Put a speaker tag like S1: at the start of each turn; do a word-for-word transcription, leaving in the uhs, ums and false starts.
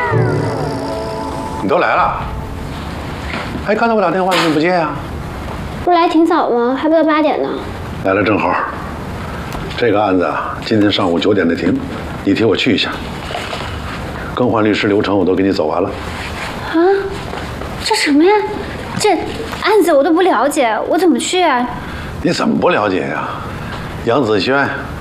S1: 你都来了，哎，刚才我打电话你怎么不接呀？
S2: 不是来挺早吗？还不到八点呢。
S1: 来了正好。这个案子啊，今天上午九点的庭，你替我去一下。更换律师流程我都给你走完了。
S2: 啊？这什么呀？这案子我都不了解，我怎么去啊？
S1: 你怎么不了解呀？杨子轩